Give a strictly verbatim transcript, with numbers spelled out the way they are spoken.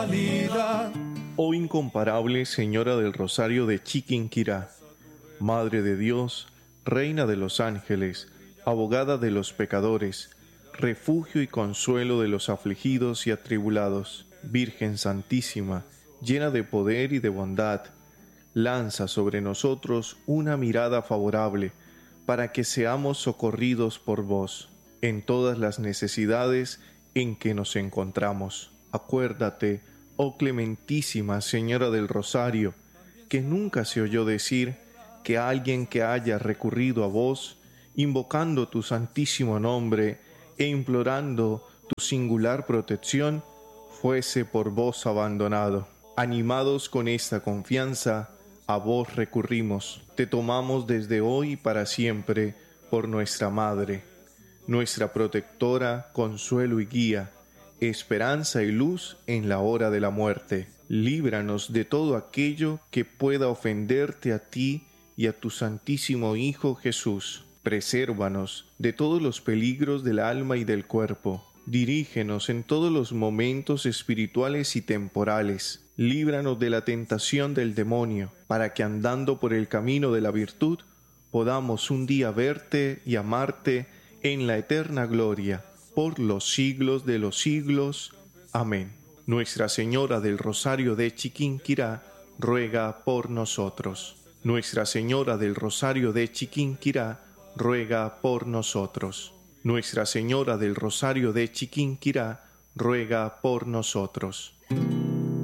salida. Oh incomparable Señora del Rosario de Chiquinquirá, Madre de Dios, Reina de los ángeles, abogada de los pecadores, refugio y consuelo de los afligidos y atribulados, Virgen Santísima, llena de poder y de bondad, lanza sobre nosotros una mirada favorable para que seamos socorridos por vos en todas las necesidades en que nos encontramos. Acuérdate, oh clementísima Señora del Rosario, que nunca se oyó decir que alguien que haya recurrido a vos, invocando tu santísimo nombre e implorando tu singular protección, fuese por vos abandonado. Animados con esta confianza, a vos recurrimos. Te tomamos desde hoy y para siempre por nuestra Madre, nuestra protectora, consuelo y guía, esperanza y luz en la hora de la muerte. Líbranos de todo aquello que pueda ofenderte a ti y a tu Santísimo Hijo Jesús. Presérvanos de todos los peligros del alma y del cuerpo. Dirígenos en todos los momentos espirituales y temporales. Líbranos de la tentación del demonio, para que andando por el camino de la virtud, podamos un día verte y amarte en la eterna gloria, por los siglos de los siglos. Amén. Nuestra Señora del Rosario de Chiquinquirá, ruega por nosotros. Nuestra Señora del Rosario de Chiquinquirá, ruega por nosotros. Nuestra Señora del Rosario de Chiquinquirá, ruega por nosotros.